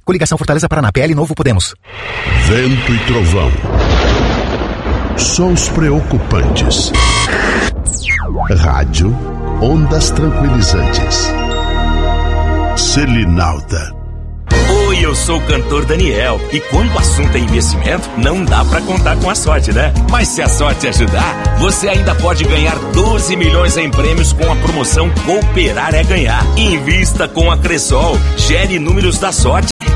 Coligação Fortaleza Paraná, PL Novo Podemos. Vento e trovão. Sons preocupantes. Rádio, ondas tranquilizantes. Selinalta. Oi, eu sou o cantor Daniel e quando o assunto é investimento, não dá pra contar com a sorte, né? Mas se a sorte ajudar, você ainda pode ganhar 12 milhões em prêmios com a promoção Cooperar é Ganhar. Invista com a Cressol, gere números da sorte